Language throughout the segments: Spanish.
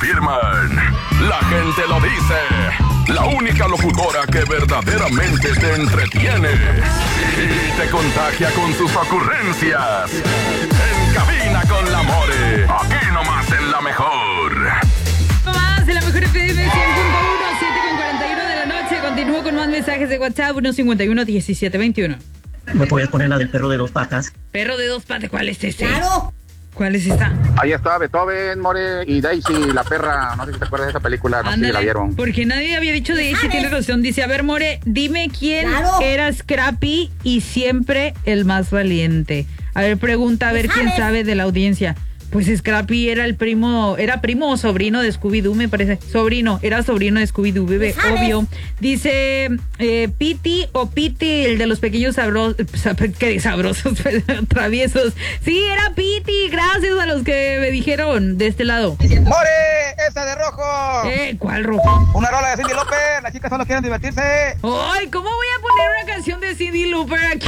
confirman. La gente lo dice. La única locutora que verdaderamente te entretiene y te contagia con sus ocurrencias. En cabina con la More. Aquí nomás en la mejor. Más de la mejor FM 100.1, 7:41 de la noche. Continúo con más mensajes de WhatsApp. 151-1721. ¿Me puedes poner la del perro de dos patas? Perro de dos patas, ¿cuál es ese? ¡Claro! ¿Cuál es esa? Ahí está Beethoven, More y Daisy, la perra. No sé si te acuerdas de esa película, no sé si la vieron. Porque nadie había dicho Daisy, tiene razón. Dice, a ver, More, dime quién era Scrappy y siempre el más valiente. A ver, pregunta, a ver quién sabe de la audiencia. Pues Scrappy era primo o sobrino de Scooby-Doo, me parece. Era sobrino de Scooby-Doo, bebé, obvio. Dice, Piti o Piti, el de los pequeños sabrosos, traviesos. Sí, era Piti, gracias a los que me dijeron de este lado. ¡More! ¡Esa de rojo! ¿Cuál rojo? Una rola de Cyndi Lauper, las chicas solo quieren divertirse. ¡Ay! ¿Cómo voy a poner una canción de Cyndi Lauper aquí?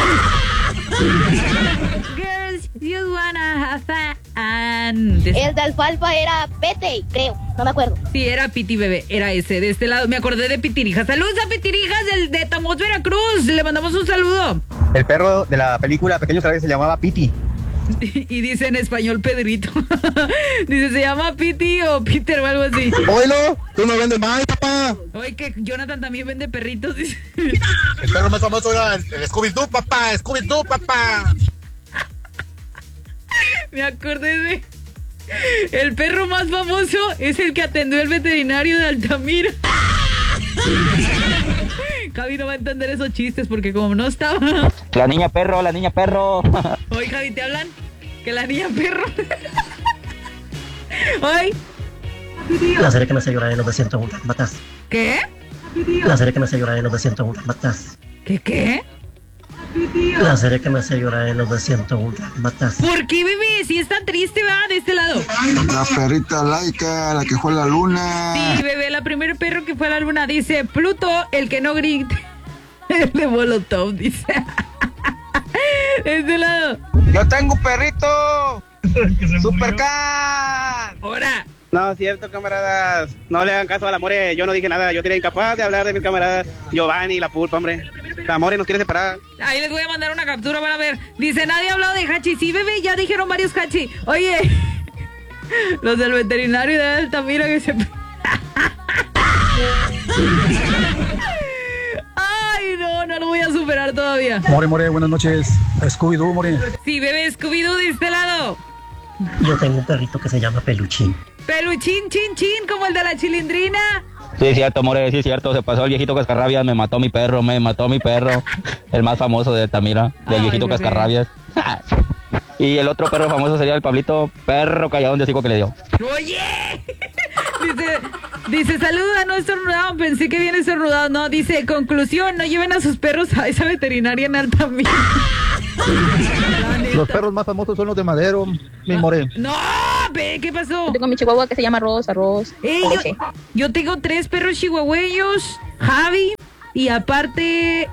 Girls, you wanna have fun. El de alfalfa era Pete, creo, no me acuerdo. Sí, era Piti, bebé, era ese, de este lado. Me acordé de Pitirijas. Saludos a Pitirijas de Tamoz, Veracruz. Le mandamos un saludo. El perro de la película Pequeños Salvajes se llamaba Piti. Y dice en español Pedrito. Dice, ¿se llama Piti o Peter o algo así? Oílo, tú no vendes más, papá. Oye, que Jonathan también vende perritos, dice. El perro más famoso era el Scooby-Doo, papá, Scooby-Doo, papá. Me acordé de... El perro más famoso es el que atendió el veterinario de Altamira. Javi no va a entender esos chistes porque como no estaba... La niña perro. Oye, Javi, ¿te hablan? Que la niña perro... Oye. La serie que me hace llorar en los 201 matas. ¿Qué? La serie que me hace llorar en los 201 matas. ¿Qué? La serie que me hace llorar en los 201 matas. ¿Por qué, bebé? Si está triste, va, de este lado. La perrita Laika, la que fue a la luna. Sí, bebé, la primer perro que fue a la luna. Dice, Pluto, el que no grite. El de Molotov, dice. De este lado. Yo tengo un perrito. Supercan. Ahora. No, es cierto, camaradas. No le hagan caso a la More. Yo no dije nada. Yo sería incapaz de hablar de mis camaradas. Giovanni y la Pulpa, hombre. La More nos quiere separar. Ahí les voy a mandar una captura para ver. Dice, nadie ha hablado de Hachi. Sí, bebé, ya dijeron varios Hachi. Oye, los del veterinario de Altamira que se... Ay, no lo voy a superar todavía. More, buenas noches. Scooby-Doo, More. Sí, bebé, Scooby-Doo de este lado. Yo tengo un perrito que se llama Peluchín. Peluchín, chin, como el de la Chilindrina. Sí, es cierto, More, sí, es cierto. Se pasó el viejito Cascarrabias, me mató mi perro. El más famoso de Altamira, del viejito bebé. Cascarrabias. Y el otro perro famoso sería el Pablito, perro calladón de hocico que le dio. ¡Oye! Dice, saluda, no estornudado, pensé que viene estornudado. No, dice, conclusión, no lleven a sus perros a esa veterinaria en Altamira. Los perros más famosos son los de Madero, mi More. No, ¿qué pasó? Yo tengo mi chihuahua que se llama Arroz. Yo tengo 3 perros chihuahueños, Javi, y aparte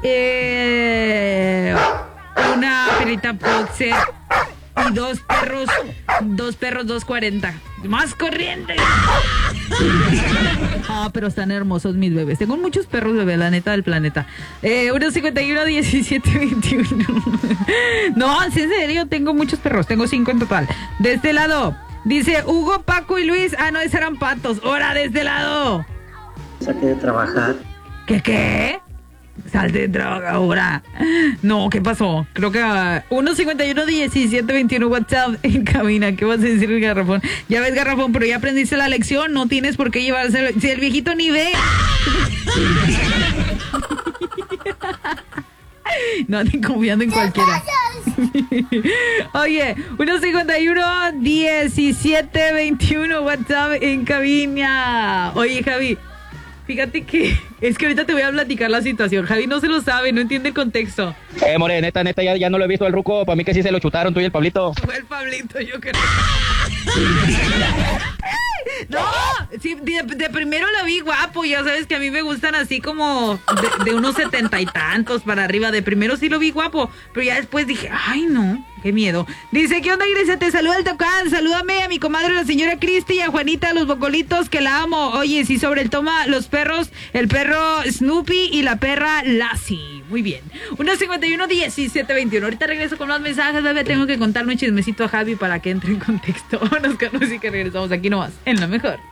una perrita boxer y 2 perros 240. Más corriente. Pero están hermosos mis bebés. Tengo muchos perros, bebé, la neta del planeta. 151-1721. No, en serio, tengo muchos perros. Tengo 5 en total. De este lado, dice Hugo, Paco y Luis. No, esos eran patos. Ahora, de este lado. Saqué de trabajar. ¿Qué? Salte de trabajo ahora. No, ¿qué pasó? Creo que 151-1721 WhatsApp en cabina. ¿Qué vas a decir, Garrafón? Ya ves, Garrafón, pero ya aprendiste la lección. No tienes por qué llevarse. Si el viejito ni ve. No anden confiando en cualquiera. Oye, 151-1721 WhatsApp en cabina. Oye, Javi, fíjate que es que ahorita te voy a platicar la situación. Javi no se lo sabe, no entiende el contexto. More, neta, ya no lo he visto el ruco. Para mí que sí se lo chutaron tú y el Pablito. Fue el Pablito, yo creo. No, sí, de primero lo vi guapo. Ya sabes que a mí me gustan así como de unos 70 y tantos para arriba. De primero sí lo vi guapo, pero ya después dije, ay no, qué miedo. Dice, ¿qué onda, Iglesia? Te saluda el Tocán. Salúdame a mi comadre, la señora Cristi, y a Juanita, los bocolitos, que la amo. Oye, sí, sobre el toma, los perros, el perro Snoopy y la perra Lassie. Muy bien. 151-1721. Ahorita regreso con más mensajes, bebé. Tengo que contarle un chismecito a Javi para que entre en contexto. Vámonos con música, regresamos aquí nomás, en La Mejor.